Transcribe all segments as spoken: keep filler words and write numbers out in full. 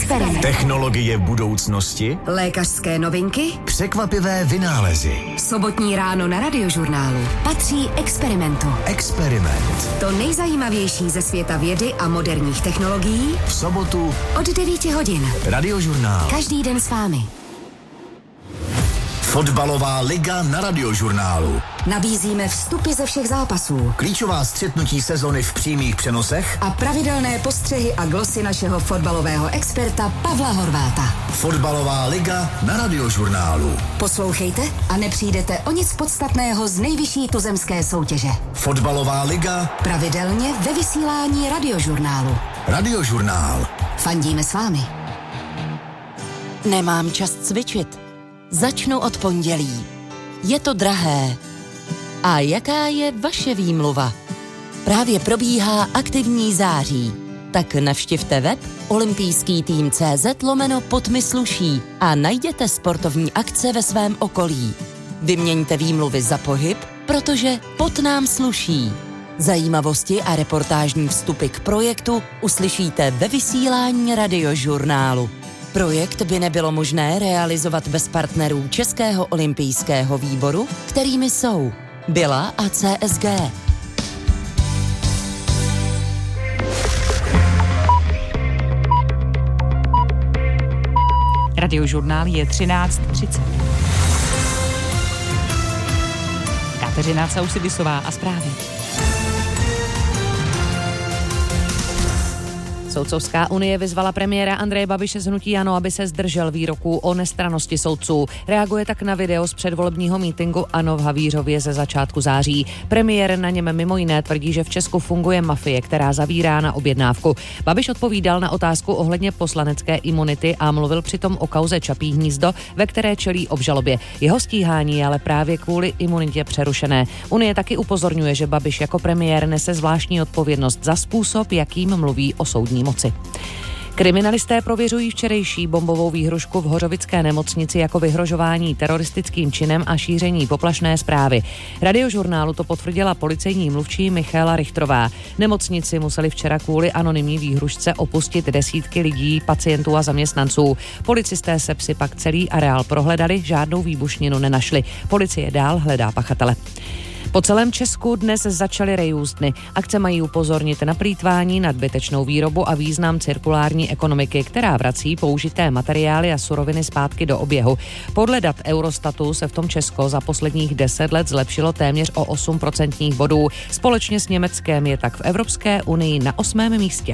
experiment. Technologie budoucnosti. Lékařské novinky. Překvapivé vynálezy. Sobotní ráno na Radiožurnálu patří experimentu. Experiment. To nejzajímavější ze světa vědy a moderních technologií. V sobotu od devíti hodin. Radiožurnál. Každý den s vámi. Fotbalová liga na Radiožurnálu. Nabízíme vstupy ze všech zápasů. Klíčová střetnutí sezony v přímých přenosech. A pravidelné postřehy a glosy našeho fotbalového experta Pavla Horváta. Fotbalová liga na Radiožurnálu. Poslouchejte a nepřijdete o nic podstatného z nejvyšší tuzemské soutěže. Fotbalová liga. Pravidelně ve vysílání Radiožurnálu. Radiožurnál. Fandíme s vámi. Nemám čas cvičit. Začnu od pondělí. Je to drahé. A jaká je vaše výmluva? Právě probíhá aktivní září. Tak navštivte web olympijský tým tečka cé zet lomeno pod mi sluší a najděte sportovní akce ve svém okolí. Vyměňte výmluvy za pohyb, protože pot nám sluší. Zajímavosti a reportážní vstupy k projektu uslyšíte ve vysílání Radiožurnálu. Projekt by nebylo možné realizovat bez partnerů Českého olympijského výboru, kterými jsou Bila a C S G. Radiožurnál je třináct třicet. Kateřina Causibisová a zprávy. Soudcovská unie vyzvala premiéra Andreje Babiše z hnutí ANO, aby se zdržel výroků o nestrannosti soudců. Reaguje tak na video z předvolebního mítinku ANO v Havířově ze začátku září. Premiér na něm mimo jiné tvrdí, že v Česku funguje mafie, která zavírá na objednávku. Babiš odpovídal na otázku ohledně poslanecké imunity a mluvil přitom o kauze Čapí hnízdo, ve které čelí obžalobě. Jeho stíhání je ale právě kvůli imunitě přerušené. Unie taky upozorňuje, že Babiš jako premiér nese zvláštní odpovědnost za způsob, jakým mluví o soudní moci. Kriminalisté prověřují včerejší bombovou výhrušku v hořovické nemocnici jako vyhrožování teroristickým činem a šíření poplašné zprávy. Radiožurnálu to potvrdila policejní mluvčí Michaela Richtrová. Nemocnici museli včera kvůli anonymní výhrušce opustit desítky lidí, pacientů a zaměstnanců. Policisté se psi pak celý areál prohledali, žádnou výbušninu nenašli. Policie dál hledá pachatele. Po celém Česku dnes začaly reuse-dny. Akce mají upozornit na plýtvání, nadbytečnou výrobu a význam cirkulární ekonomiky, která vrací použité materiály a suroviny zpátky do oběhu. Podle dat Eurostatu se v tom Česko za posledních deset let zlepšilo téměř o osm procentních bodů. Společně s Německem je tak v Evropské unii na osmém místě.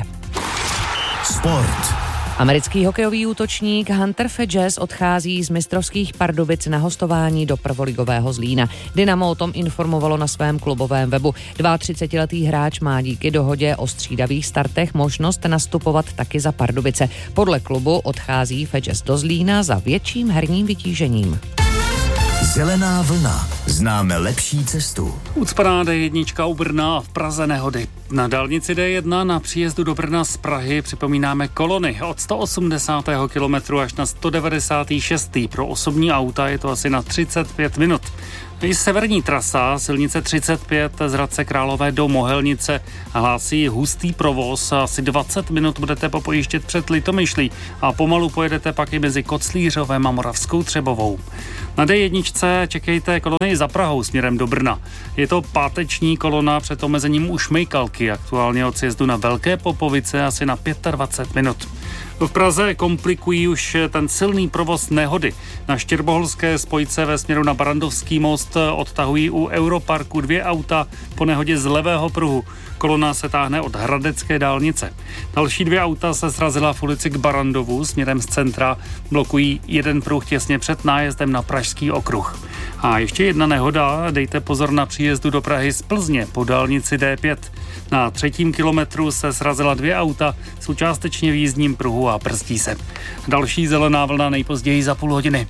Sport. Americký hokejový útočník Hunter Fedges odchází z mistrovských Pardubic na hostování do prvoligového Zlína. Dynamo o tom informovalo na svém klubovém webu. třicetiletý hráč má díky dohodě o střídavých startech možnost nastupovat taky za Pardubice. Podle klubu odchází Fedges do Zlína za větším herním vytížením. Zelená vlna. Známe lepší cestu. Ucpaná dé jedna u Brna a v Praze nehody. Na dálnici dé jedna na příjezdu do Brna z Prahy připomínáme kolony od sto osmdesátého kilometru až na sto devadesátý šestý Pro osobní auta je to asi na třicet pět minut. I severní trasa, silnice třicet pět z Hradce Králové do Mohelnice, hlásí hustý provoz. Asi dvacet minut budete popojíždět před Litomyšlí a pomalu pojedete pak i mezi Koclířovem a Moravskou Třebovou. Na dé jedna čekejte kolony za Prahou směrem do Brna. Je to páteční kolona před omezením u Šmejkalky, aktuálně od sjezdu na Velké Popovice asi na dvacet pět minut. V Praze komplikují už ten silný provoz nehody. Na Štěrboholské spojce ve směru na Barandovský most odtahují u Europarku dvě auta po nehodě z levého pruhu. Kolona se táhne od Hradecké dálnice. Další dvě auta se srazila v ulici k Barandovu směrem z centra. Blokují jeden pruh těsně před nájezdem na Pražský okruh. A ještě jedna nehoda, dejte pozor na příjezdu do Prahy z Plzně po dálnici dé pět. Na třetím kilometru se srazila dvě auta, jsou částečně v jízdním pruhu a brzdí se. Další zelená vlna nejpozději za půl hodiny.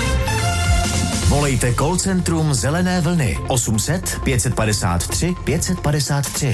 Volejte call centrum Zelené vlny osm set pět padesát tři pět padesát tři.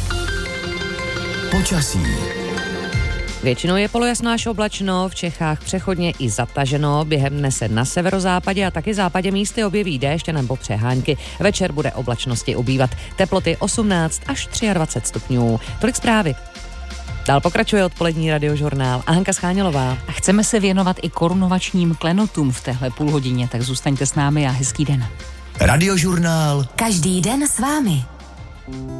Počasí. Většinou je polojasno až oblačno, v Čechách přechodně i zataženo, během dne se na severozápadě a taky západě místy objeví déšť nebo přehánky. Večer bude oblačnosti ubývat, teploty osmnáct až dvacet tři stupňů. Tolik zprávy. Dál pokračuje odpolední radiožurnál a Hanka Schánělová. A chceme se věnovat i korunovačním klenotům v téhle půlhodině, tak zůstaňte s námi a hezký den. Radiožurnál. Každý den s vámi.